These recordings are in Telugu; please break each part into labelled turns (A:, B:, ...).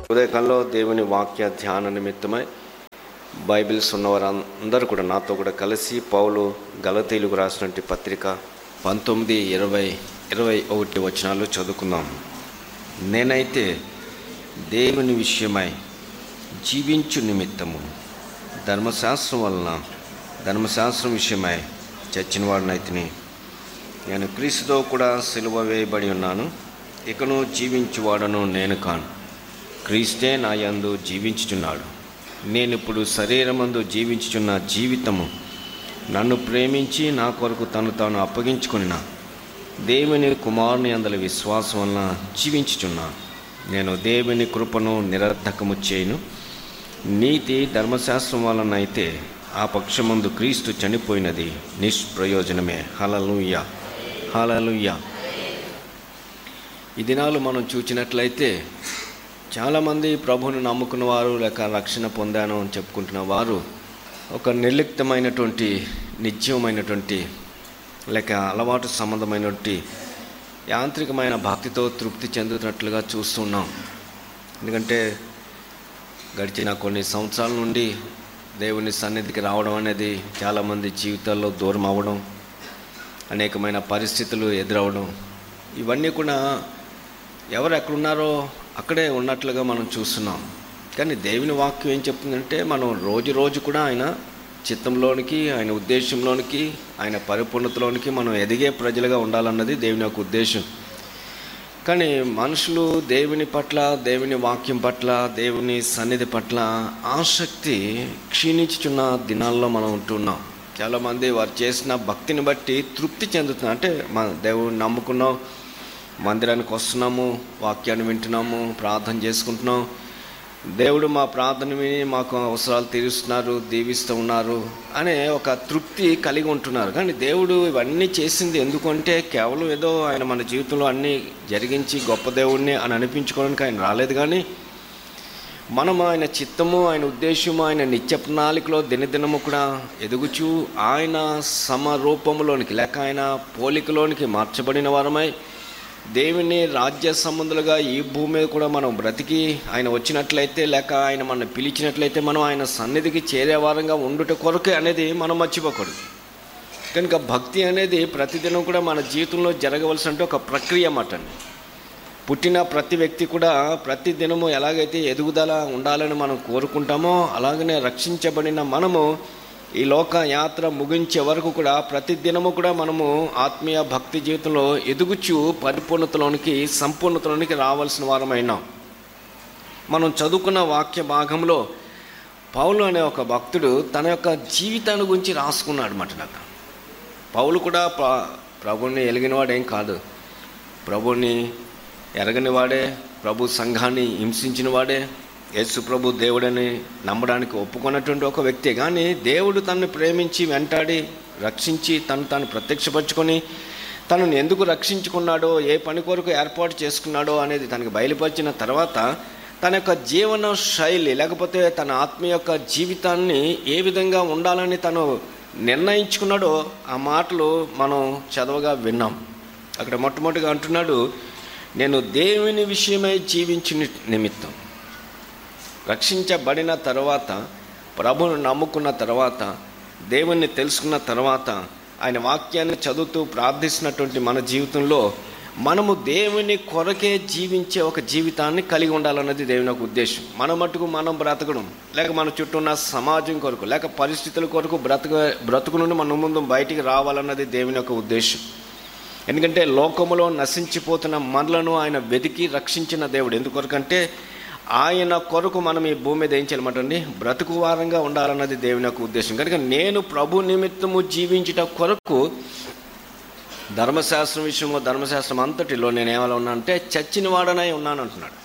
A: ఉదయకాలంలో దేవుని వాక్య ధ్యాన నిమిత్తమై బైబిల్స్ ఉన్నవారందరూ కూడా నాతో కూడా కలిసి పౌలు గలతీయులకు రాసినటువంటి పత్రిక 19, 20, 21 వచనాలు చదువుకుందాం. నేనైతే దేవుని విషయమై జీవించు నిమిత్తము ధర్మశాస్త్రం విషయమై చచ్చిన వాడినైతిని. నేను క్రీస్తుతో కూడా సిలువ వేయబడి ఉన్నాను. ఇకను జీవించువాడను నేను కాను, క్రీస్తే నా యందు జీవించుచున్నాడు. నేనిప్పుడు శరీరమందు జీవించుచున్న జీవితము నన్ను ప్రేమించి నా కొరకు తాను అప్పగించుకున్న దేవుని కుమారుని యందలి విశ్వాసం వలన జీవించుచున్నాను. నేను దేవుని కృపను నిరర్ధకము చేయను. నీతి ధర్మశాస్త్రం వలన అయితే ఆ పక్షమందు క్రీస్తు చనిపోయినది నిష్ప్రయోజనమే. హల్లెలూయా, హల్లెలూయా. ఈ దినాలు మనం చూచినట్లయితే చాలామంది ప్రభువుని నమ్ముకున్న వారు లేక రక్షణ పొందాను అని చెప్పుకుంటున్న వారు ఒక నిర్లిప్తమైనటువంటి నిత్యమైనటువంటి లేక అలవాటు సంబంధమైనటువంటి యాంత్రికమైన భక్తితో తృప్తి చెందుతున్నట్లుగా చూస్తున్నాం. ఎందుకంటే గడిచిన కొన్ని సంవత్సరాల నుండి దేవుని సన్నిధికి రావడం అనేది చాలామంది జీవితాల్లో దూరం అవ్వడం, అనేకమైన పరిస్థితులు ఎదురవడం, ఇవన్నీ కూడా ఎవరు ఎక్కడున్నారో అక్కడే ఉన్నట్లుగా మనం చూస్తున్నాం. కానీ దేవుని వాక్యం ఏం చెప్తుందంటే మనం రోజు కూడా ఆయన చిత్తంలోనికి, ఆయన ఉద్దేశంలోనికి, ఆయన పరిపూర్ణతలోనికి మనం ఎదిగే ప్రజలుగా ఉండాలన్నది దేవుని యొక్క ఉద్దేశం. కానీ మనుషులు దేవుని పట్ల, దేవుని వాక్యం పట్ల, దేవుని సన్నిధి పట్ల ఆసక్తి క్షీణించుచున్న దినాల్లో మనం ఉంటున్నాం. చాలామంది వారు చేసిన భక్తిని బట్టి తృప్తి చెందుతున్నారు. అంటే మన దేవుని నమ్ముకున్నాం, మందిరానికి వస్తున్నాము, వాక్యాన్ని వింటున్నాము, ప్రార్థన చేసుకుంటున్నాం, దేవుడు మా ప్రార్థన విని మాకు అవసరాలు తీరుస్తున్నారు, దీవిస్తూ ఉన్నారు అనే ఒక తృప్తి కలిగి ఉంటున్నారు. కానీ దేవుడు ఇవన్నీ చేసింది ఎందుకంటే కేవలం ఏదో ఆయన మన జీవితంలో అన్నీ జరిగించి గొప్ప దేవుడిని అని అనిపించుకోవడానికి ఆయన రాలేదు. కానీ మనం ఆయన చిత్తము, ఆయన ఉద్దేశము, ఆయన నిత్య ప్రణాళికలో దినదినము కూడా ఎదుగుచూ ఆయన సమరూపములోనికి లేక ఆయన పోలికలోనికి మార్చబడిన వారమై దేవుని రాజ్య సంబంధులుగా ఈ భూమి మీద కూడా మనం బ్రతికి ఆయన వచ్చినట్లయితే లేక ఆయన మనం పిలిచినట్లయితే మనం ఆయన సన్నిధికి చేరేవారంగా ఉండుట కొరకే అనేది మనం మర్చిపోకూడదు. కనుక భక్తి అనేది ప్రతిదినం కూడా మన జీవితంలో జరగవలసిన ఒక ప్రక్రియ అన్నమాట. పుట్టిన ప్రతి వ్యక్తి కూడా ప్రతి దినము ఎలాగైతే ఎదుగుదల ఉండాలని మనం కోరుకుంటామో అలాగనే రక్షించబడిన మనము ఈ లోక యాత్ర ముగించే వరకు కూడా ప్రతి దినము కూడా మనము ఆత్మీయ భక్తి జీవితంలో ఎదుగుచూ పరిపూర్ణతలోనికి, సంపూర్ణతలోనికి రావాల్సిన వారమైనాం. మనం చదువుకున్న వాక్య భాగంలో పౌలు అనే ఒక భక్తుడు తన యొక్క జీవితాన్ని గురించి రాసుకున్నాడు అన్నమాట. పౌలు కూడా ప్రభువుని ఎలిగినవాడేం కాదు, ప్రభువుని ఎరగని వాడే, ప్రభు సంఘాన్ని హింసించిన వాడే, యేసు ప్రభు దేవుడని నమ్మడానికి ఒప్పుకున్నటువంటి ఒక వ్యక్తి. కానీ దేవుడు తనను ప్రేమించి వెంటాడి రక్షించి తాను ప్రత్యక్షపరచుకొని తనను ఎందుకు రక్షించుకున్నాడో, ఏ పని కొరకు ఏర్పాటు చేసుకున్నాడో అనేది తనకు బయలుపరిచిన తర్వాత తన యొక్క జీవన శైలి లేకపోతే తన ఆత్మీయ యొక్క జీవితాన్ని ఏ విధంగా ఉండాలని తను నిర్ణయించుకున్నాడో ఆ మాటలు మనం చదవగా విన్నాం. అక్కడ మొట్టమొదటిగా అంటున్నాడు, నేను దేవుని విషయమై జీవించిన నిమిత్తం. రక్షించబడిన తర్వాత, ప్రభువును నమ్ముకున్న తర్వాత, దేవుణ్ణి తెలుసుకున్న తర్వాత, ఆయన వాక్యాన్ని చదువుతూ ప్రార్థిస్తున్నటువంటి మన జీవితంలో మనము దేవుని కొరకే జీవించే ఒక జీవితాన్ని కలిగి ఉండాలన్నది దేవుని యొక్క ఉద్దేశం. మన మట్టుకు మనం బ్రతకడం లేక మన చుట్టూ ఉన్న సమాజం కొరకు లేక పరిస్థితుల కొరకు బ్రతుకు నుండి మన ముందు బయటికి రావాలన్నది దేవుని యొక్క ఉద్దేశం. ఎందుకంటే లోకములో నశించిపోతున్న మనలను ఆయన వెతికి రక్షించిన దేవుడు. ఎందుకొరకంటే ఆయన కొరకు మనం ఈ భూమి మీద ఏం చేయాలన్నమాటండి, బ్రతుకు వారంగా ఉండాలన్నది దేవుని యొక్క ఉద్దేశం. కనుక నేను ప్రభు నిమిత్తము జీవించుట కొరకు ధర్మశాస్త్రం విషయంలో, ధర్మశాస్త్రం అంతటిలో నేను ఏమైనా ఉన్నా అంటే చచ్చిన వాడనై ఉన్నాను అంటున్నాడు.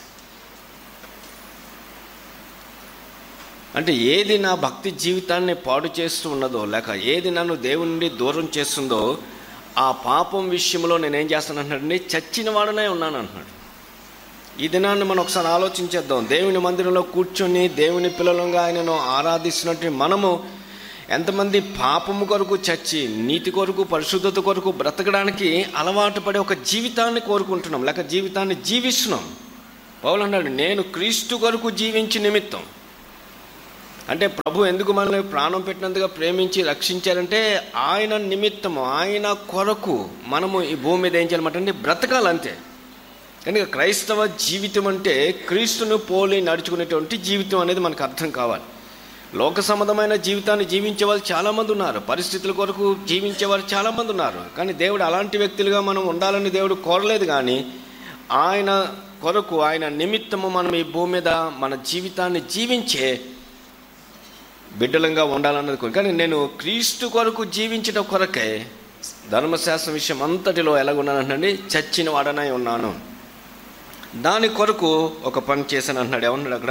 A: అంటే ఏది నా భక్తి జీవితాన్ని పాడు చేస్తూ ఉన్నదో లేక ఏది నన్ను దేవుని నుండి దూరం చేస్తుందో ఆ పాపం విషయంలో నేనేం చేస్తాను అంటున్నాడండి, చచ్చిన వాడనై ఉన్నాను అంటున్నాడు. ఈ దినాన్ని మనం ఒకసారి ఆలోచించేద్దాం. దేవుని మందిరంలో కూర్చొని దేవుని పిల్లలుగా ఆయనను ఆరాధిస్తున్నట్టు మనము ఎంతమంది పాపము కొరకు చచ్చి నీతి కొరకు, పరిశుద్ధత కొరకు బ్రతకడానికి అలవాటు పడే ఒక జీవితాన్ని కోరుకుంటున్నాం లేక జీవితాన్ని జీవిస్తున్నాం. పౌలు అన్నాడు, నేను క్రీస్తు కొరకు జీవించి నిమిత్తం. అంటే ప్రభు ఎందుకు మనల్ని ప్రాణం పెట్టినందుగా ప్రేమించి రక్షించారంటే ఆయన నిమిత్తము, ఆయన కొరకు మనము ఈ భూమి మీద ఏం చేయాలన్నమాట, బ్రతకాలంతే. కనుక క్రైస్తవ జీవితం అంటే క్రీస్తును పోలి నడుచుకునేటువంటి జీవితం అనేది మనకు అర్థం కావాలి. లోక సంబంధమైన జీవితాన్ని జీవించే వాళ్ళు చాలామంది ఉన్నారు, పరిస్థితుల కొరకు జీవించేవారు చాలామంది ఉన్నారు. కానీ దేవుడు అలాంటి వ్యక్తులుగా మనం ఉండాలని దేవుడు కోరలేదు. కానీ ఆయన కొరకు, ఆయన నిమిత్తము మనం ఈ భూమి మీద మన జీవితాన్ని జీవించే బిడ్డలంగా ఉండాలన్నది కోరిక. కానీ నేను క్రీస్తు కొరకు జీవించడం కొరకే ధర్మశాస్త్ర విషయం అంతటిలో ఎలాగున్నానండి, చచ్చిన వాడనై ఉన్నాను. దాని కొరకు ఒక పని చేశాను అంటున్నాడు. ఏమన్నాడు అక్కడ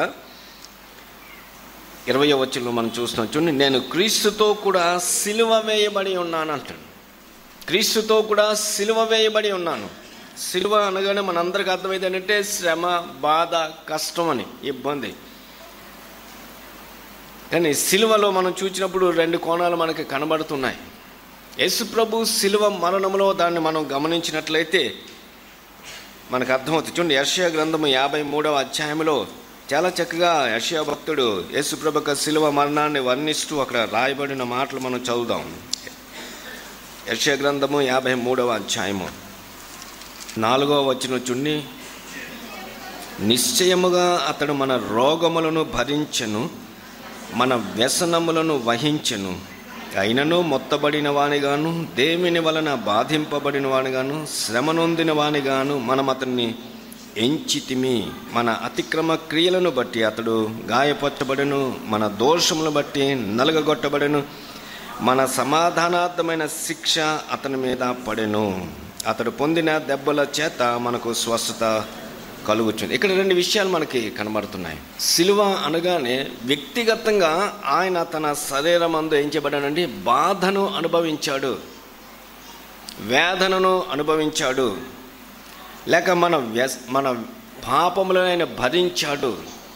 A: 20వ వచనంలో మనం చూస్తున్నాం చూడండి, నేను క్రీస్తుతో కూడా సిలువ వేయబడి ఉన్నాను అంటాడు. క్రీస్తుతో కూడా సిలువ వేయబడి ఉన్నాను. సిలువ అనగానే మనందరికీ అర్థమైంది ఏంటంటే శ్రమ, బాధ, కష్టం అని, ఇబ్బంది. కానీ సిలువలో మనం చూసినప్పుడు 2 కోణాలు మనకి కనబడుతున్నాయి. యేసు ప్రభు సిలువ మరణంలో దాన్ని మనం గమనించినట్లయితే మనకు అర్థమవుతుంది. చూడండి, యెషయా గ్రంథము 53వ అధ్యాయంలో చాలా చక్కగా యెషయా భక్తుడు యేసు ప్రభు యొక్క సిలువ మరణాన్ని వర్ణిస్తూ అక్కడ రాయబడిన మాటలు మనం చదువుదాం. యెషయా గ్రంథము 53వ అధ్యాయము 4వ వచనం చూడండి, నిశ్చయముగా అతడు మన రోగములను భరించెను, మన వ్యసనములను వహించెను, అయినను మొత్తబడిన వానిగాను, దేవుని వలన బాధింపబడిన వానిగాను, శ్రమ నొందిన వానిగాను మనం అతన్ని ఎంచితిమి. మన అతిక్రమ క్రియలను బట్టి అతడు గాయపరచబడెను, మన దోషములను బట్టి నలగగొట్టబడెను, మన సమాధానార్థమైన శిక్ష అతని మీద పడెను, అతడు పొందిన దెబ్బల చేత మనకు స్వస్థత కలుగుతుంది. ఇక్కడ 2 విషయాలు మనకి కనబడుతున్నాయి. సిలువ అనగానే వ్యక్తిగతంగా ఆయన తన శరీరమందు ఏం చేయబడ్డాడండి, బాధను అనుభవించాడు, వేదనను అనుభవించాడు, లేక మన పాపములను ఆయన భరించాడు.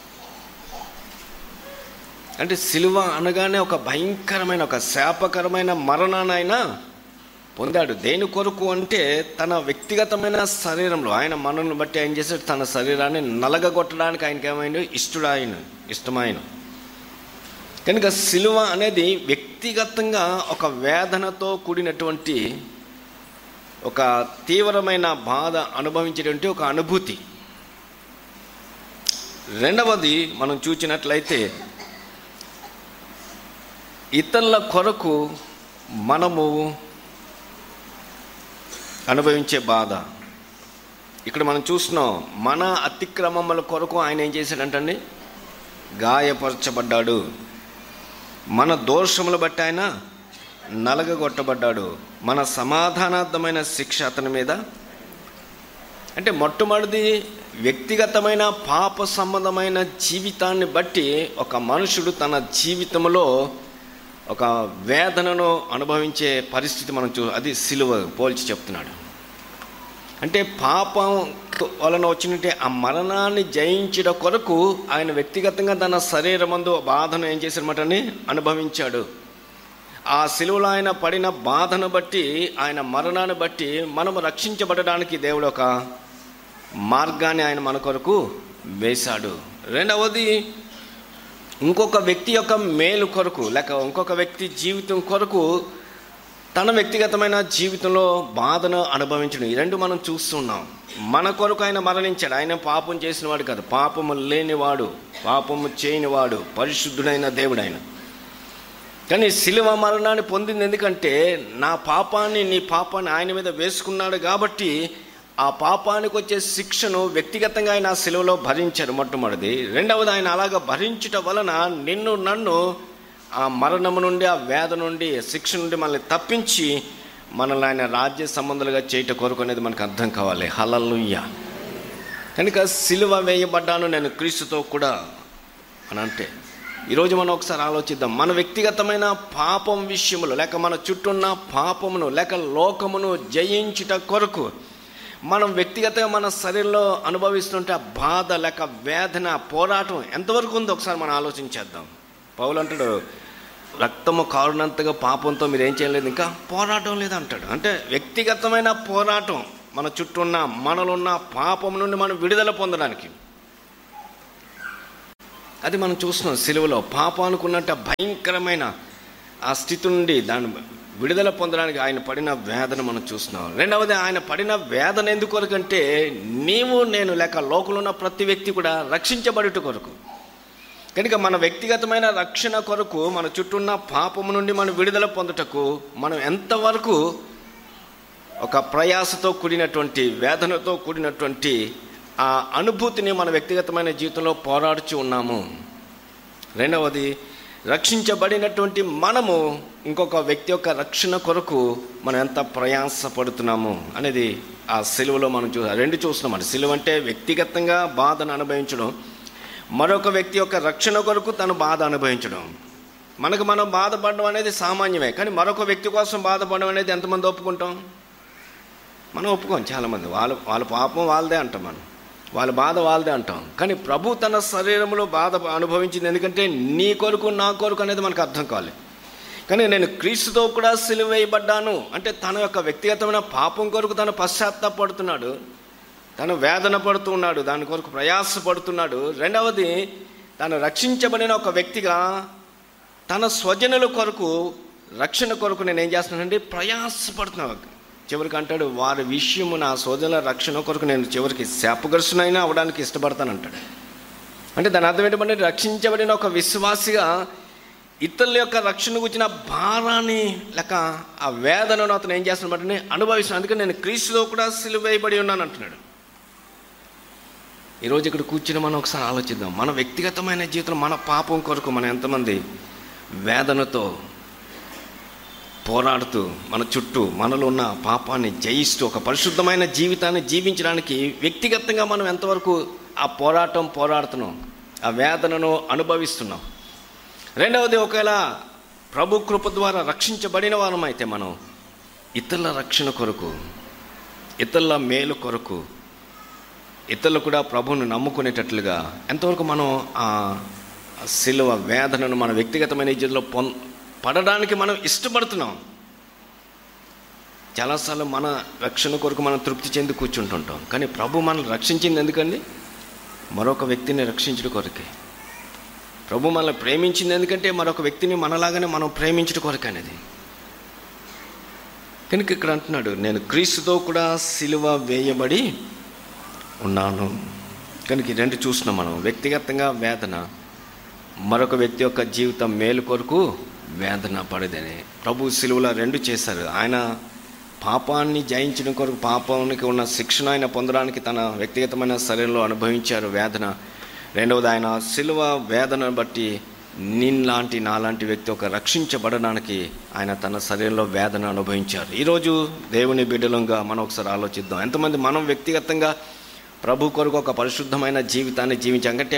A: అంటే సిలువ అనగానే ఒక భయంకరమైన, ఒక శాపకరమైన మరణాన్ని ఆయన పొందాడు. దేని కొరకు అంటే తన వ్యక్తిగతమైన శరీరంలో ఆయన మనల్ని బట్టి ఆయన చేశాడు, తన శరీరాన్ని నలగగొట్టడానికి ఆయనకి ఏమైంది, ఇష్టమైన. కనుక సిలువ అనేది వ్యక్తిగతంగా ఒక వేదనతో కూడినటువంటి, ఒక తీవ్రమైన బాధ అనుభవించేటువంటి ఒక అనుభూతి. రెండవది మనం చూసినట్లయితే ఇతరుల కొరకు మనము అనుభవించే బాధ. ఇక్కడ మనం చూస్తున్నాం, మన అతిక్రమముల కొరకు ఆయన ఏం చేశాడంటండి, గాయపరచబడ్డాడు, మన దోషములు బట్టి ఆయన నలగగొట్టబడ్డాడు, మన సమాధానార్థమైన శిక్ష అతని మీద. అంటే మొట్టమొదటిది వ్యక్తిగతమైన పాప సంబంధమైన జీవితాన్ని బట్టి ఒక మనుషుడు తన జీవితంలో ఒక వేదనను అనుభవించే పరిస్థితి మనం అది సిలువ పోల్చి చెప్తున్నాడు. అంటే పాపం వలన వచ్చినట్టే ఆ మరణాన్ని జయించడం కొరకు ఆయన వ్యక్తిగతంగా తన శరీరమందు బాధను ఏం చేశారన్నమాట అనుభవించాడు. ఆ సిలువలో ఆయన పడిన బాధను బట్టి, ఆయన మరణాన్ని బట్టి మనము రక్షించబడడానికి దేవుడు ఒక మార్గాన్ని ఆయన మన కొరకు వేశాడు. రెండవది ఇంకొక వ్యక్తి యొక్క మేలు కొరకు, లేక ఇంకొక వ్యక్తి జీవితం కొరకు తన వ్యక్తిగతమైన జీవితంలో బాధను అనుభవించడం. ఈ 2 మనం చూస్తున్నాం. మన కొరకు ఆయన మరణించాడు. ఆయన పాపం చేసిన వాడు కాదు, పాపము లేనివాడు, పాపము చేయనివాడు, పరిశుద్ధుడైన దేవుడు ఆయన. కానీ సిలువ మరణాన్ని పొందింది ఎందుకంటే నా పాపాన్ని, నీ పాపాన్ని ఆయన మీద వేసుకున్నాడు కాబట్టి ఆ పాపానికి వచ్చే శిక్షను వ్యక్తిగతంగా ఆయన సిలువలో భరించారు మొట్టమొదటిది. రెండవది ఆయన అలాగ భరించటం వలన నిన్ను నన్ను ఆ మరణము నుండి, ఆ వేద నుండి, శిక్ష నుండి మనల్ని తప్పించి మనల్ని ఆయన రాజ్య సంబంధాలుగా చేయటం కొరకు అనేది మనకు అర్థం కావాలి. హల్లెలూయా. కనుక సిలువ వేయబడ్డాను నేను క్రీస్తుతో కూడా అని అంటే ఈరోజు మనం ఒకసారి ఆలోచిద్దాం. మన వ్యక్తిగతమైన పాపం విషయంలో, లేక మన చుట్టూ ఉన్న పాపమును, లేక లోకమును జయించుట కొరకు మనం వ్యక్తిగతంగా మన శరీరంలో అనుభవిస్తుంటే ఆ బాధ, లేక వేదన, పోరాటం ఎంతవరకు ఉందో ఒకసారి మనం ఆలోచించేద్దాం. పౌలు అంటాడు, రక్తము కారునంతగా పాపంతో మీరు ఏం చేయలేదు, ఇంకా పోరాటం లేదంటాడు. అంటే వ్యక్తిగతమైన పోరాటం మన చుట్టూ ఉన్న, మనలో ఉన్న పాపం నుండి మనం విడుదల పొందడానికి. అది మనం చూస్తున్నాం. సిలువలో పాపానుకున్నట్టు భయంకరమైన ఆ స్థితి నుండి దాన్ని విడుదల పొందడానికి ఆయన పడిన వేదన మనం చూస్తున్నాం. రెండవది, ఆయన పడిన వేదన ఎందుకొరకంటే నీవు నేను లేక లోకంలో ఉన్న ప్రతి వ్యక్తి కూడా రక్షించబడుట కొరకు. కనుక మన వ్యక్తిగతమైన రక్షణ కొరకు, మన చుట్టూ ఉన్న పాపము నుండి మనం విడుదల పొందుటకు మనం ఎంతవరకు ఒక ప్రయాసతో కూడినటువంటి, వేదనతో కూడినటువంటి ఆ అనుభూతిని మన వ్యక్తిగతమైన జీవితంలో పోరాడుచు ఉన్నాము. రెండవది, రక్షించబడినటువంటి మనము ఇంకొక వ్యక్తి యొక్క రక్షణ కొరకు మనం ఎంత ప్రయాసపడుతున్నాము అనేది ఆ సిలువలో మనం రెండు చూస్తున్నాం. సిలువ అంటే వ్యక్తిగతంగా బాధను అనుభవించడం, మరొక వ్యక్తి యొక్క రక్షణ కొరకు తను బాధ అనుభవించడం. మనం బాధపడడం అనేది సామాన్యమే, కానీ మరొక వ్యక్తి కోసం బాధపడడం అనేది ఎంతమంది ఒప్పుకుంటాం? మనం ఒప్పుకోం. చాలామంది వాళ్ళ పాపం వాళ్ళదే అంటాం, వాళ్ళ బాధ వాళ్ళదే అంటాం. కానీ ప్రభు తన శరీరంలో బాధ అనుభవించింది ఎందుకంటే నీ కొరకు నా కొరకు అనేది మనకు అర్థం కావాలి. కానీ నేను క్రీస్తుతో కూడా సిలువ వేయబడ్డాను అంటే తన యొక్క వ్యక్తిగతమైన పాపం కొరకు తను పశ్చాత్తాపడుతున్నాడు, తను వేదన పడుతూ ఉన్నాడు, దాని కొరకు ప్రయాసపడుతున్నాడు. రెండవది, తను రక్షించబడిన ఒక వ్యక్తిగా తన స్వజనుల కొరకు, రక్షణ కొరకు నేను ఏం చేస్తున్నానంటే ప్రయాసపడుతున్నాను. చివరికి అంటాడు, వారి విషయము నా స్వజనుల రక్షణ కొరకు నేను చివరికి శాపగ్రస్తునైనా అవడానికి ఇష్టపడతానంటాడు. అంటే దాని అర్థం ఏంటంటే రక్షించబడిన ఒక విశ్వాసిగా ఇతరుల యొక్క రక్షణ గురించిన భారాన్ని లేక ఆ వేదనను అతను ఏం చేస్తున్నాడంటే అనుభవిస్తున్నాను. అందుకని నేను క్రీస్తుతో కూడా సిలువ వేయబడి ఉన్నాను అంటున్నాడు. ఈరోజు ఇక్కడ కూర్చుని మనం ఒకసారి ఆలోచిద్దాం. మన వ్యక్తిగతమైన జీవితంలో మన పాపం కొరకు మనం ఎంతమంది వేదనతో పోరాడుతూ మన చుట్టూ మనలో ఉన్న పాపాన్ని జయిస్తూ ఒక పరిశుద్ధమైన జీవితాన్ని జీవించడానికి వ్యక్తిగతంగా మనం ఎంతవరకు ఆ పోరాడుతున్నాం, ఆ వేదనను అనుభవిస్తున్నాం. రెండవది, ఒకవేళ ప్రభు కృప ద్వారా రక్షించబడిన వారం అయితే మనం ఇతరుల రక్షణ కొరకు, ఇతరుల మేలు కొరకు, ఇతరులు కూడా ప్రభువును నమ్ముకునేటట్లుగా ఎంతవరకు మనం ఆ సిలువ వేదనను మన వ్యక్తిగతమైన జీవితంలో పడడానికి మనం ఇష్టపడుతున్నాం. చాలాసార్లు మన రక్షణ కొరకు మనం తృప్తి చెంది కూర్చుంటుంటాం, కానీ ప్రభు మనల్ని రక్షించింది ఎందుకండి? మరొక వ్యక్తిని రక్షించడం కొరకే. ప్రభు మనల్ని ప్రేమించింది ఎందుకంటే మరొక వ్యక్తిని మనలాగానే మనం ప్రేమించడం కొరకు అనేది. కనుక ఇక్కడ అంటున్నాడు, నేను క్రీస్తుతో కూడా సిలువ వేయబడి ఉన్నాను. కనుక ఈ రెండు చూస్తున్నాం మనం. వ్యక్తిగతంగా వేదన, మరొక వ్యక్తి యొక్క జీవితం మేలు కొరకు వేదన పడేదని ప్రభు సిలువలో రెండు చేశారు. ఆయన పాపాన్ని జయించడం కొరకు, పాపానికి ఉన్న శిక్షణ ఆయన పొందడానికి తన వ్యక్తిగతమైన శరీరంలో అనుభవించారు వేదన. రెండవది, ఆయన సిలువ వేదనను బట్టి నీలాంటి నాలాంటి వ్యక్తి ఒక రక్షించబడడానికి ఆయన తన శరీరంలో వేదన అనుభవించారు. ఈరోజు దేవుని బిడ్డలంగా మనం ఒకసారి ఆలోచిద్దాం. ఎంతమంది మనం వ్యక్తిగతంగా ప్రభు కొరకు ఒక పరిశుద్ధమైన జీవితాన్ని జీవించాం అంటే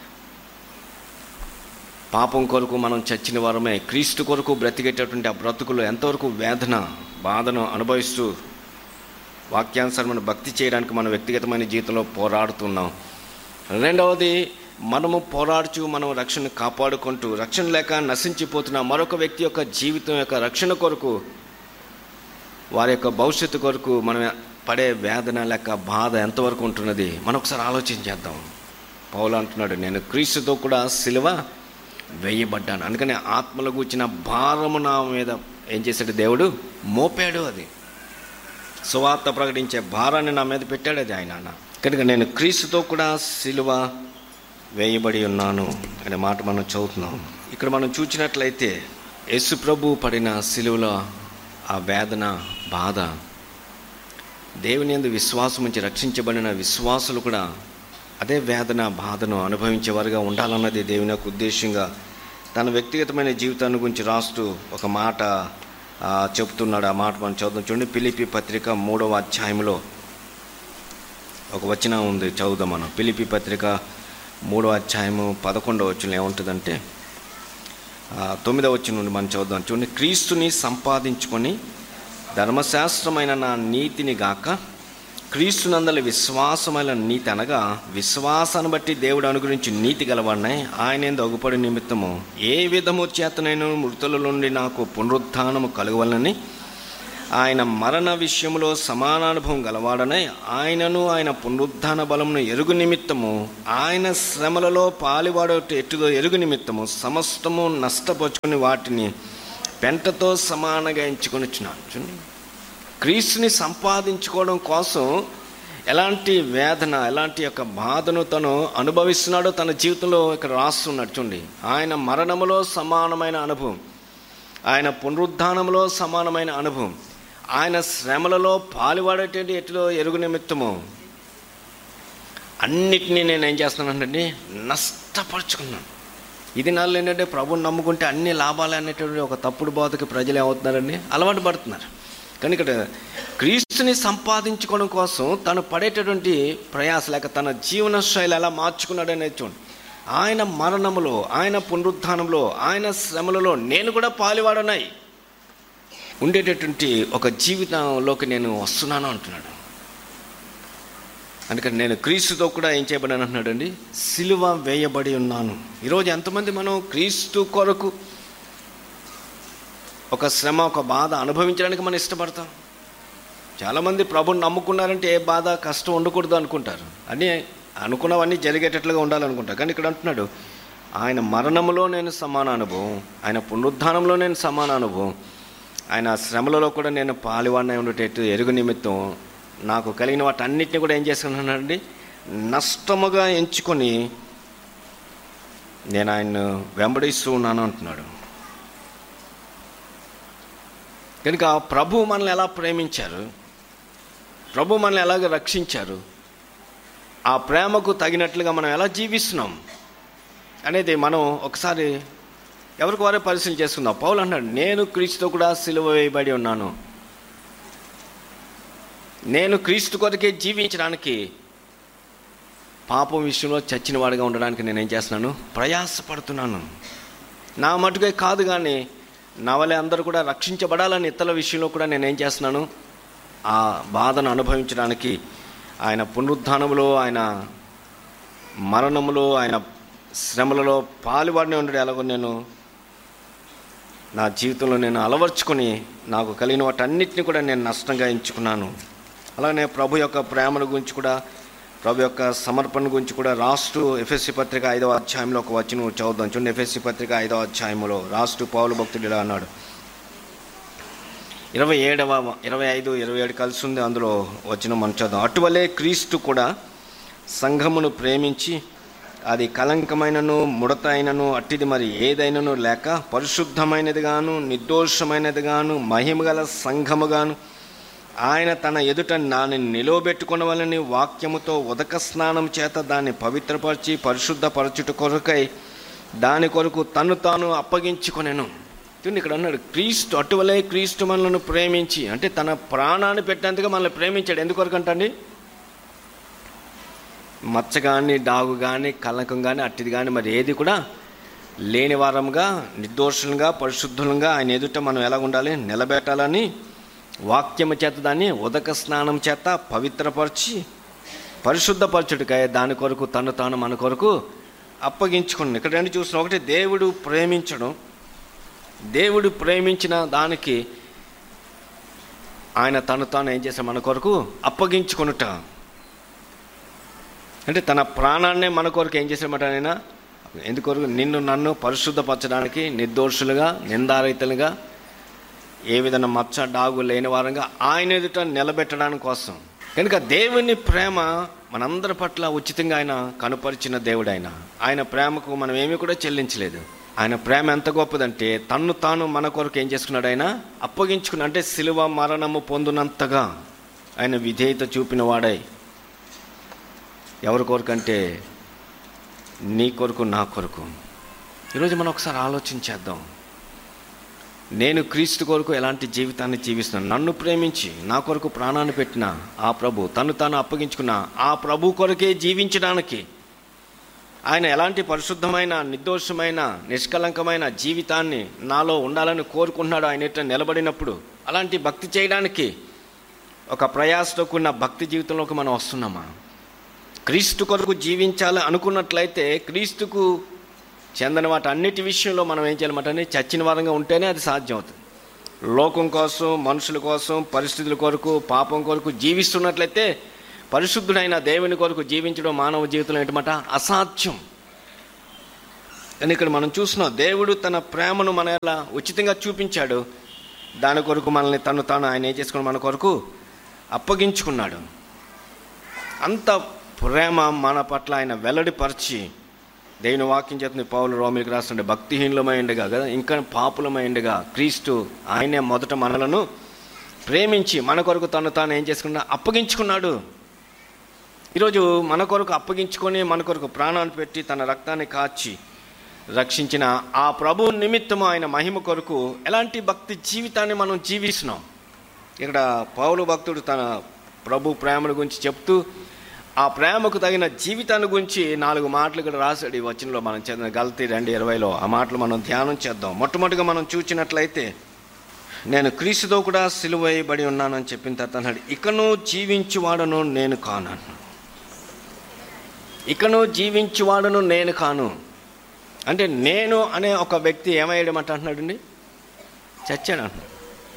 A: పాపం కొరకు మనం చచ్చిన వారమే, క్రీస్తు కొరకు బ్రతికేటటువంటి ఆ బ్రతుకులు ఎంతవరకు వేదన బాధను అనుభవిస్తూ వాక్యానుసారమైన భక్తి చేయడానికి మనం వ్యక్తిగతమైన జీవితంలో పోరాడుతున్నాం. రెండవది, మనము పోరాడుచు మనం రక్షణ కాపాడుకుంటూ రక్షణ లేక నశించిపోతున్న మరొక వ్యక్తి యొక్క జీవితం యొక్క రక్షణ కొరకు, వారి యొక్క భవిష్యత్తు కొరకు మనం పడే వేదన లేక బాధ ఎంతవరకు ఉంటున్నది మనం ఒకసారి ఆలోచించేద్దాం. పౌలు అంటున్నాడు, నేను క్రీస్తుతో కూడా సిలువ వేయబడ్డాను. అందుకని ఆత్మల గూర్చిన భారము నా మీద ఏం చేశాడు? దేవుడు మోపాడు. అది సువార్త ప్రకటించే భారాన్ని నా మీద పెట్టాడు అది ఆయన. కనుక నేను క్రీస్తుతో కూడా సిలువ వేయబడి ఉన్నాను అనే మాట మనం చదువుతున్నాం. ఇక్కడ మనం చూసినట్లయితే యేసు ప్రభు పడిన సిలువలో ఆ వేదన బాధ, దేవుని యందు విశ్వాసం ఉంచి రక్షించబడిన విశ్వాసులు కూడా అదే వేదన బాధను అనుభవించేవారుగా ఉండాలన్నది దేవుని యొక్క ఉద్దేశంగా తన వ్యక్తిగతమైన జీవితాన్ని గురించి రాస్తూ ఒక మాట చెప్తున్నాడు. ఆ మాట మనం చదువుతాం. చూడండి, ఫిలిప్పీ పత్రిక 3వ అధ్యాయంలో ఒక వచనం ఉంది, చదువుదాం మనం. ఫిలిప్పీ పత్రిక 3వ అధ్యాయము 11వ వచనం ఏముంటుందంటే 9వ వచనం నుండి మనం చదువుదాం. చూడండి, క్రీస్తుని సంపాదించుకొని ధర్మశాస్త్రమైన నా నీతిని గాక క్రీస్తునందలి విశ్వాసమైన నీతి అనగా విశ్వాసాన్ని బట్టి దేవుడు అనుగ్రహించి నీతి గలవాడినాయి ఆయన దగుపడి నిమిత్తము ఏ విధము చేతనైనా మృతుల నుండి నాకు పునరుత్థానము కలగవలనని ఆయన మరణ విషయంలో సమానానుభవం గలవాడనై ఆయనను ఆయన పునరుద్ధాన బలమును ఎరుగు నిమిత్తము ఆయన శ్రమలలో పాలివాడు ఎట్టుదో ఎరుగు నిమిత్తము సమస్తము నష్టపరుచుకుని వాటిని పెంటతో సమానంగా ఎంచుకొనిచ్చున్నాను. చూడండి, క్రీస్తుని సంపాదించుకోవడం కోసం ఎలాంటి వేదన, ఎలాంటి యొక్క బాధను తను అనుభవిస్తున్నాడో తన జీవితంలో ఇక్కడ రాస్తున్నాడు. చూడండి, ఆయన మరణములో సమానమైన అనుభవం, ఆయన పునరుద్ధానంలో సమానమైన అనుభవం, ఆయన శ్రమలలో పాలుపడేటువంటి ఎట్లో ఎరుగు నిమిత్తము అన్నిటినీ నేను ఏం చేస్తున్నానండి, నష్టపరుచుకున్నాను. ఇది నాళ్ళు ఏంటంటే ప్రభుని నమ్ముకుంటే అన్ని లాభాలు అనేటువంటి ఒక తప్పుడు బోధకి ప్రజలు ఏమవుతున్నారండి, అలవాటు పడుతున్నారు. కానీ ఇక్కడ క్రీస్తుని సంపాదించుకోవడం కోసం తను పడేటటువంటి ప్రయాస లేక తన జీవన శైలి ఎలా మార్చుకున్నాడు అనేది చూడండి. ఆయన మరణములో, ఆయన పునరుద్ధానంలో, ఆయన శ్రమలలో నేను కూడా పాలువాడనై ఉండేటటువంటి ఒక జీవితంలోకి నేను వస్తున్నాను అంటున్నాడు. అందుకని నేను క్రీస్తుతో కూడా ఏం చేయబడాను అంటున్నాడు అండి, సిలువ వేయబడి ఉన్నాను. ఈరోజు ఎంతమంది మనం క్రీస్తు కొరకు ఒక శ్రమ, ఒక బాధ అనుభవించడానికి మనం ఇష్టపడతాం. చాలామంది ప్రభుని నమ్ముకున్నారంటే ఏ బాధ, కష్టం ఉండకూడదు అనుకుంటారు, అన్నీ అనుకున్నవన్నీ జరిగేటట్లుగా ఉండాలనుకుంటారు. కానీ ఇక్కడ అంటున్నాడు, ఆయన మరణంలో నేను సమాన అనుభవం, ఆయన పునరుద్ధానంలో నేను సమాన అనుభవం, ఆయన శ్రమలలో కూడా నేను పాలువాడినై ఉండేటట్టు ఎరుగు నిమిత్తం నాకు కలిగిన వాటి అన్నిటిని కూడా ఏం చేసుకున్నానండి, నష్టముగా ఎంచుకొని నేను ఆయన్ను వెంబడిస్తూ ఉన్నాను అంటున్నాడు. కనుక ప్రభు మనల్ని ఎలా ప్రేమించారు, ప్రభు మనల్ని ఎలాగ రక్షించారు, ఆ ప్రేమకు తగినట్లుగా మనం ఎలా జీవిస్తున్నాం అనేది మనం ఒకసారి ఎవరికి వారే పరిశీలన చేసుకుందాం. పౌలు అన్నాడు, నేను క్రీస్తుతో కూడా సిలువ వేయబడి ఉన్నాను. నేను క్రీస్తు కొరకే జీవించడానికి, పాపం విషయంలో చచ్చిన వాడిగా ఉండడానికి నేనేం చేస్తున్నాను, ప్రయాసపడుతున్నాను. నా మటుకే కాదు, కానీ నా వల్లే అందరూ కూడా రక్షించబడాలని ఇతరుల విషయంలో కూడా నేనేం చేస్తున్నాను, ఆ బాధను అనుభవించడానికి, ఆయన పునరుద్ధానములో, ఆయన మరణములో, ఆయన శ్రమలలో పాలువాడిని ఉండడం ఎలాగో నేను నా జీవితంలో నేను అలవర్చుకొని నాకు కలిగిన వాటన్నిటిని కూడా నేను నష్టంగా ఎంచుకున్నాను. అలానే ప్రభు యొక్క ప్రేమను గురించి కూడా, ప్రభు యొక్క సమర్పణ గురించి కూడా రాస్తూ ఎఫెసీ పత్రిక 5వ అధ్యాయంలో ఒక వచనం చదువుదాం. చూడండి, ఎఫెసీ పత్రిక 5వ అధ్యాయంలో రాస్తూ పౌలు భక్తుడు ఇలా అన్నాడు. 25-27 కలిసి ఉంది, అందులో వచనం మనం చదువు. అటువలే క్రీస్తు కూడా సంఘమును ప్రేమించి అది కలంకమైనను ముడత అయినను అట్టిది మరి ఏదైనను లేక పరిశుద్ధమైనదిగాను నిర్దోషమైనదిగాను మహిమగల సంఘముగాను ఆయన తన ఎదుట నాని నిలవబెట్టుకొనవలని వాక్యముతో ఉదక స్నానం చేత దాన్ని పవిత్రపరిచి పరిశుద్ధపరచుట కొరకై దాని కొరకు తను తాను అప్పగించుకొనెను. ఇక్కడ అన్నాడు, క్రీస్తు అటువలే క్రీస్తు మనలను ప్రేమించి, అంటే తన ప్రాణాన్ని పెట్టేందుకు మనల్ని ప్రేమించాడు. ఎందుకొరకు అంటండి, మచ్చ కానీ, డాగు కానీ, కలంకం కానీ, అట్టిది కానీ మరి ఏది కూడా లేని వారంగా, నిర్దోషులుగా, పరిశుద్ధులుగా ఆయన ఎదుట మనం ఎలా ఉండాలి, నిలబెట్టాలని వాక్యము చేత దాన్ని ఉదక స్నానం చేత పవిత్రపరిచి పరిశుద్ధపరచుడికై దాని కొరకు తను తాను మన కొరకు అప్పగించుకున్నాను. ఇక్కడ రెండు చూసిన, ఒకటి దేవుడు ప్రేమించడం, దేవుడు ప్రేమించిన దానికి ఆయన తను తాను ఏం చేశాడు, మన కొరకు అప్పగించుకొనుట. అంటే తన ప్రాణాన్నే మన కొరకు ఏం చేశాడన్నమాట ఆయన. ఎందుకొరకు, నిన్ను నన్ను పరిశుద్ధపరచడానికి, నిర్దోషులుగా, నిందారహితులుగా, ఏ విధంగా మచ్చ డాగు లేని వారంగా ఆయన ఎదుట నిలబెట్టడానికి కోసం. కనుక దేవుని ప్రేమ మనందరి పట్ల ఉచితంగా ఆయన కనుపరిచిన దేవుడు. ఆయన ప్రేమకు మనం ఏమీ కూడా చెల్లించలేదు. ఆయన ప్రేమ ఎంత గొప్పదంటే తన్ను తాను మన కొరకు ఏం చేసుకున్నాడు, ఆయన అప్పగించుకున్నాడు. అంటే సిలువ మరణము పొందినంతగా ఆయన విధేయత చూపిన వాడై, ఎవరి కొరకు అంటే నీ కొరకు, నా కొరకు. ఈరోజు మనం ఒకసారి ఆలోచించేద్దాం. నేను క్రీస్తు కొరకు ఎలాంటి జీవితాన్ని జీవిస్తున్నాను. నన్ను ప్రేమించి నా కొరకు ప్రాణాన్ని పెట్టిన ఆ ప్రభు, తను తాను అప్పగించుకున్న ఆ ప్రభు కొరకే జీవించడానికి ఆయన ఎలాంటి పరిశుద్ధమైన, నిర్దోషమైన, నిష్కలంకమైన జీవితాన్ని నాలో ఉండాలని కోరుకుంటున్నాడు. ఆయన ఎట్లా నిలబడినప్పుడు అలాంటి భక్తి చేయడానికి ఒక ప్రయాసతో కూడిన భక్తి జీవితంలోకి మనం వస్తున్నామా? క్రీస్తు కొరకు జీవించాలి అనుకున్నట్లయితే క్రీస్తుకు చెందిన వాటి అన్నిటి విషయంలో మనం ఏం చేయాలన్నమాట, చచ్చిన వారంగా ఉంటేనే అది సాధ్యం అవుతుంది. లోకం కోసం, మనుషుల కోసం, పరిస్థితుల కొరకు, పాపం కొరకు జీవిస్తున్నట్లయితే పరిశుద్ధుడైన దేవుని కొరకు జీవించడం మానవ జీవితంలో ఏంటన్నమాట అసాధ్యం. కానీ ఇక్కడ మనం చూస్తున్నాం, దేవుడు తన ప్రేమను మన ఎలా ఉచితంగా చూపించాడు. దాని కొరకు మనల్ని తాను ఆయన ఏం చేసుకుని మన కొరకు అప్పగించుకున్నాడు. అంత ప్రేమ మన పట్ల ఆయన వెల్లడిపరిచి, దేవుని వాక్యం చేత పౌలు రోమిలికి రాస్తుంటే భక్తిహీనులమైండగా కదా, ఇంకా పాపులమైండగా క్రీస్తు ఆయనే మొదట మనలను ప్రేమించి మన కొరకు తాను ఏం చేసుకున్నా అప్పగించుకున్నాడు. ఈరోజు మన కొరకు అప్పగించుకొని మన కొరకు ప్రాణాన్ని పెట్టి తన రక్తాన్ని కాచి రక్షించిన ఆ ప్రభు నిమిత్తము ఆయన మహిమ కొరకు ఎలాంటి భక్తి జీవితాన్ని మనం జీవిస్తున్నాం. ఇక్కడ పౌలు భక్తుడు తన ప్రభు ప్రేమల గురించి చెప్తూ ఆ ప్రేమకు తగిన జీవితాన్ని గురించి 4 మాటలు ఇక్కడ రాశాడు. ఈ వచనంలో మనం చదివిన గలతీ 2:20 ఆ మాటలు మనం ధ్యానం చేద్దాం. మొట్టమొదటిగా మనం చూసినట్లయితే, నేను క్రీస్తుతో కూడా సిలువ వేయబడి ఉన్నానని చెప్పిన తర్వాత అన్నాడు, ఇకను జీవించువాడను నేను కాను. ఇకను జీవించువాడను నేను కాను అంటే నేను అనే ఒక వ్యక్తి ఏమయ్యడమంట అంటున్నాడండి, చచ్చాడు అంటున్నాడు.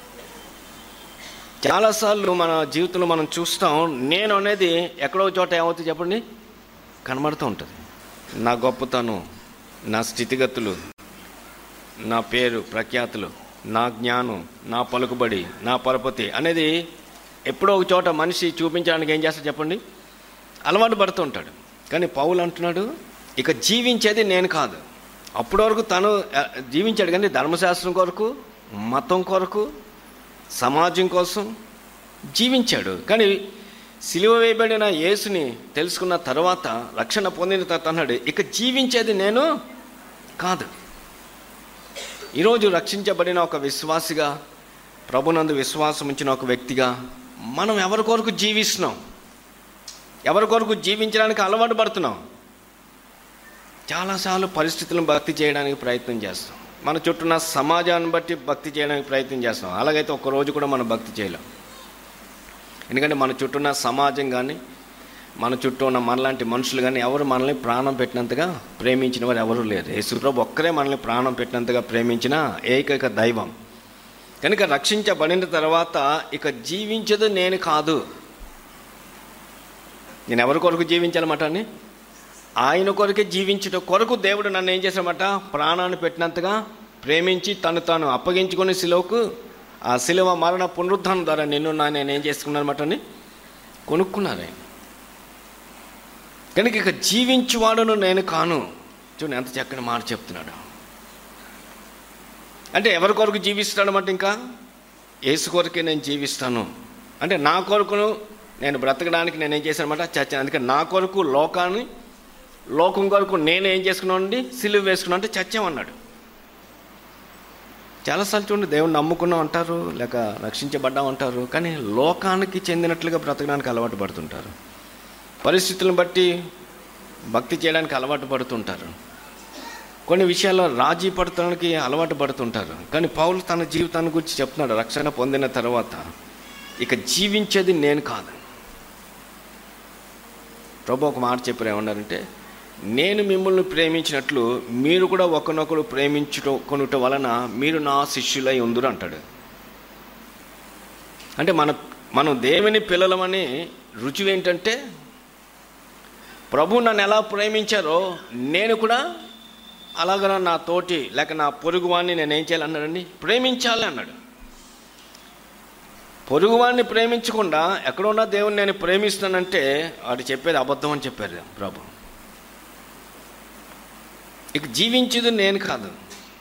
A: చాలాసార్లు మన జీవితంలో మనం చూస్తాం, నేను అనేది ఎక్కడో చోట ఏమవుతుంది చెప్పండి, కనబడుతూ ఉంటుంది. నా గొప్పతనం, నా స్థితిగతులు, నా పేరు ప్రఖ్యాతులు, నా జ్ఞానం, నా పలుకుబడి, నా పరపతి అనేది ఎప్పుడో ఒక చోట మనిషి చూపించడానికి ఏం చేస్తాడు చెప్పండి, అలవాటు పడుతూ ఉంటాడు. కానీ పౌలు అంటున్నాడు, ఇక జీవించేది నేను కాదు. అప్పటి వరకు తను జీవించాడు, కానీ ధర్మశాస్త్రం కొరకు, మతం కొరకు, సమాజం కోసం జీవించాడు. కానీ సిలువ వేయబడిన యేసుని తెలుసుకున్న తర్వాత, రక్షణ పొందిన తర్వాత అన్నాడు, ఇక జీవించేది నేను కాదు. ఈరోజు రక్షించబడిన ఒక విశ్వాసిగా, ప్రభునందు విశ్వాసం ఉంచిన ఒక వ్యక్తిగా మనం ఎవరి కొరకు జీవిస్తున్నాం, ఎవరి కొరకు జీవించడానికి అలవాటు పడుతున్నాం. చాలాసార్లు పరిస్థితులను భక్తి చేయడానికి ప్రయత్నం చేస్తాం, మన చుట్టూ ఉన్న సమాజాన్ని బట్టి భక్తి చేయడానికి ప్రయత్నం చేస్తాం. అలాగైతే ఒక్కరోజు కూడా మనం భక్తి చేయలేం. ఎందుకంటే మన చుట్టూ ఉన్న సమాజం కానీ, మన చుట్టూ ఉన్న మనలాంటి మనుషులు కానీ ఎవరు మనల్ని ప్రాణం పెట్టినంతగా ప్రేమించిన వారు ఎవరు లేరు. యేసుప్రభు ఒక్కరే మనల్ని ప్రాణం పెట్టినంతగా ప్రేమించిన ఏకైక దైవం. కనుక రక్షించబడిన తర్వాత ఇక జీవించదు నేను కాదు. నేను ఎవరి కొరకు జీవించాలన్నమాట అని, ఆయన కొరకే జీవించడం కొరకు దేవుడు నన్ను ఏం చేశామట, ప్రాణాన్ని పెట్టినంతగా ప్రేమించి తాను అప్పగించుకొని సిలువకు, ఆ సిలువ మరణ పునరుద్ధానం ద్వారా నేను ఏం చేసుకున్నానమాట అని కొనుక్కున్నారు ఆయన. కనుక ఇక జీవించువాడును నేను కాను. చూడండి ఎంత చక్కని మాట చెప్తున్నాడు. అంటే ఎవరి కొరకు జీవిస్తాడన్నమాట, ఇంకా యేసు కొరకే నేను జీవిస్తాను అంటే నా కొరకును నేను బ్రతకడానికి నేను ఏం చేశానమాట, చచ్చాను. అందుకే నా కొరకు లోకం కొరకు నేను ఏం చేసుకున్నానండి, సిలువ వేసుకున్నాను అంటే చచ్చామన్నాడు. చాలాసార్లు చూడండి, దేవుని నమ్ముకున్నాం అంటారు, లేక రక్షించబడ్డాం అంటారు, కానీ లోకానికి చెందినట్లుగా బ్రతకడానికి అలవాటు పడుతుంటారు. పరిస్థితులను బట్టి భక్తి చేయడానికి అలవాటు పడుతుంటారు. కొన్ని విషయాల్లో రాజీ పడటానికి అలవాటు పడుతుంటారు. కానీ పౌలు తన జీవితాన్ని గురించి చెప్తున్నాడు, రక్షణ పొందిన తర్వాత ఇక జీవించేది నేను కాదు. ప్రభు ఒక మాట చెప్పారు, ఏమన్నారంటే, నేను మిమ్మల్ని ప్రేమించినట్లు మీరు కూడా ఒకరినొకరు ప్రేమించుకొనుట వలన మీరు నా శిష్యులై ఉందురు అంటాడు. అంటే మనం దేవుని పిల్లలమని రుజువు ఏంటంటే, ప్రభు నన్ను ఎలా ప్రేమించారో నేను కూడా అలాగ నా తోటి లేక నా పొరుగువాడిని నేను ఏం చేయాలి అన్నాడండి, ప్రేమించాలి అన్నాడు. పొరుగువాడిని ప్రేమించకుండా ఎక్కడున్నా దేవుని నేను ప్రేమిస్తానంటే వాడు చెప్పేది అబద్ధం అని చెప్పారు ప్రభు. ఇక జీవించేది నేను కాదు.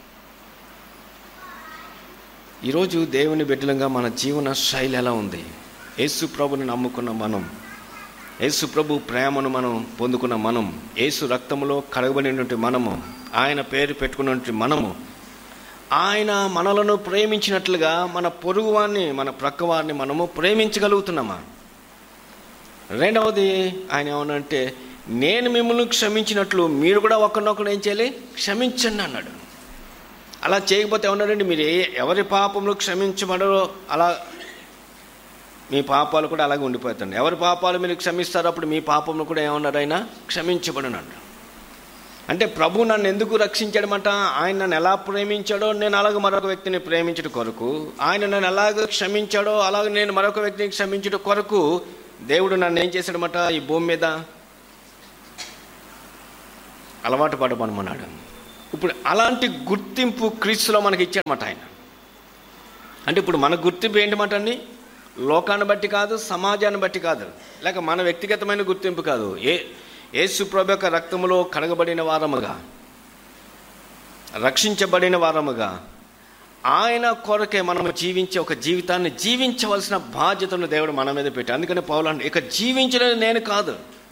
A: ఈరోజు దేవుని బిడ్డలంగా మన జీవన శైలి ఎలా ఉంది? యేసు ప్రభుని నమ్ముకున్న మనం, యేసు ప్రభు ప్రేమను మనం పొందుకున్న మనం, యేసు రక్తములో కడగబడినటువంటి మనము, ఆయన పేరు పెట్టుకున్నటువంటి మనము, ఆయన మనలను ప్రేమించినట్లుగా మన పొరుగువాన్ని, మన ప్రక్కవారిని మనము ప్రేమించగలుగుతున్నామా? రెండవది ఆయన ఏమనంటే, నేను మిమ్మల్ని క్షమించినట్లు మీరు కూడా ఒకరినొకరు ఏం చేయాలి, క్షమించండి అన్నాడు. అలా చేయకపోతే ఏమన్నాడండి, మీరు ఎవరి పాపములు క్షమించబడరో అలా మీ పాపాలు కూడా అలాగే ఉండిపోతాయండి. ఎవరి పాపాలు మీరు క్షమిస్తారో అప్పుడు మీ పాపములు కూడా ఏమన్నాడు, ఆయన క్షమించబడనండి. అంటే ప్రభు నన్ను ఎందుకు రక్షించాడమంట? ఆయన నన్ను ఎలా ప్రేమించాడో నేను అలాగ మరొక వ్యక్తిని ప్రేమించడం కొరకు, ఆయన నన్ను ఎలాగ క్షమించాడో అలాగ నేను మరొక వ్యక్తిని క్షమించడం కొరకు దేవుడు నన్ను ఏం చేశాడనమాట? ఈ భూమి మీద అలవాటు పడమన్నాడు. ఇప్పుడు అలాంటి గుర్తింపు క్రీస్తులో మనకి ఇచ్చాడనమాట ఆయన. అంటే ఇప్పుడు మన గుర్తింపు ఏంటన్నమాట అండి? లోకాన్ని బట్టి కాదు, సమాజాన్ని బట్టి కాదు, లేక మన వ్యక్తిగతమైన గుర్తింపు కాదు. యేసు ప్రభు యొక్క రక్తములో కడగబడిన వారముగా, రక్షించబడిన వారముగా ఆయన కొరకే మనం జీవించే ఒక జీవితాన్ని జీవించవలసిన బాధ్యతను దేవుడు మన మీద పెట్టి. అందుకని పౌలు అంటే ఇక జీవించలేదు నేను కాదు,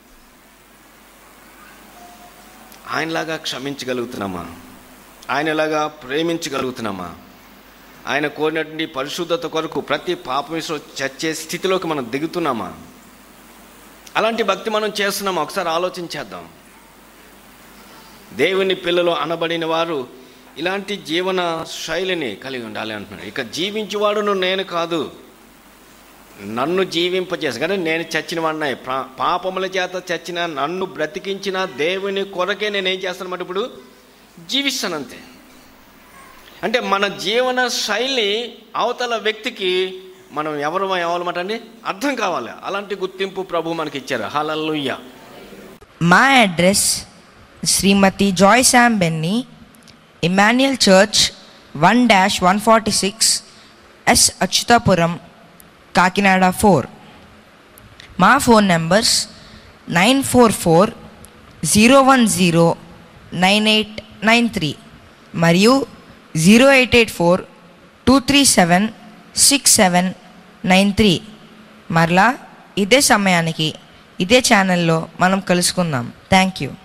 A: ఆయనలాగా క్షమించగలుగుతున్నామా? ఆయనలాగా ప్రేమించగలుగుతున్నామా? ఆయన కోరినటువంటి పరిశుద్ధత కొరకు ప్రతి పాపం చచ్చే స్థితిలోకి మనం దిగుతున్నామా? అలాంటి భక్తి మనం చేస్తున్నామా? ఒకసారి ఆలోచించేద్దాం. దేవుని పిల్లలు అనబడిన వారు ఇలాంటి జీవన శైలిని కలిగి ఉండాలి అంటున్నాడు. ఇక జీవించేవాడును నేను కాదు, నన్ను జీవింపజేసి, కానీ నేను చచ్చిన వాడిని, పాపముల చేత చచ్చిన నన్ను బ్రతికించిన దేవుని కొరకే నేనేం చేస్తానమాట? ఇప్పుడు జీవిస్తానంతే. అంటే మన జీవన శైలి అవతల వ్యక్తికి మనం ఎవరు అవ్వాలన్నమాట అండి అర్థం కావాలి. అలాంటి గుర్తింపు ప్రభు మనకి ఇచ్చారు. హల్లెలూయా.
B: మా అడ్రస్ శ్రీమతి Joy Sam Benny, Emmanuel church 1-146 yes Atchutapuram, Kakinada 4. మా ఫోన్ నెంబర్స్ 944-010-9893 మరియు 0884-237-6793. మరలా ఇదే సమయానికి ఇదే ఛానల్లో మనం కలుసుకుందాం. Thank you.